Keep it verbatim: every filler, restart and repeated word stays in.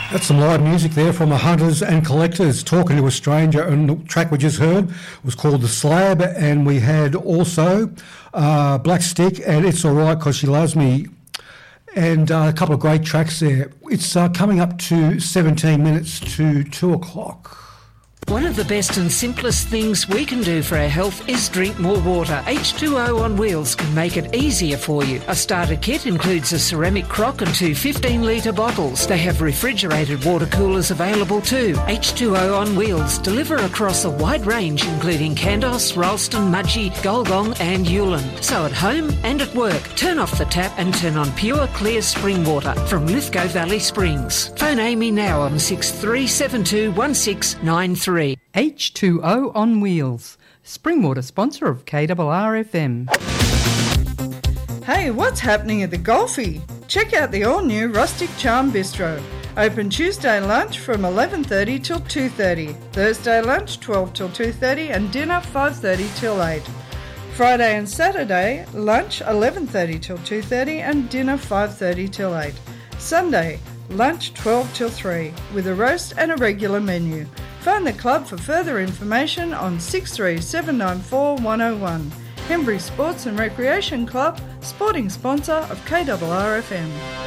That's some live music there from the Hunters and Collectors, Talking to a Stranger, and the track we just heard was called The Slab, and we had also uh, Black Stick and It's Alright Cause She Loves Me, and uh, a couple of great tracks there. It's uh, coming up to seventeen minutes to two o'clock. One of the best and simplest things we can do for our health is drink more water. H two O on Wheels can make it easier for you. A starter kit includes a ceramic crock and two fifteen litre bottles. They have refrigerated water coolers available too. H two O on Wheels deliver across a wide range including Kandos, Ralston, Mudgee, Golgong and Yulin. So at home and at work, turn off the tap and turn on pure clear spring water from Lithgow Valley Springs. Phone Amy now on six three seven two one six nine three. H two O on Wheels, Springwater sponsor of K R R F M. Hey, what's happening at the Golfie? Check out the all-new Rustic Charm Bistro. Open Tuesday lunch from eleven thirty till two thirty. Thursday lunch twelve till two thirty and dinner five thirty till eight. Friday and Saturday lunch eleven thirty till two thirty and dinner five thirty till eight. Sunday lunch twelve till three with a roast and a regular menu. Phone the club for further information on six three seven nine four one oh one. Hembury Sports and Recreation Club, sporting sponsor of K R R F M.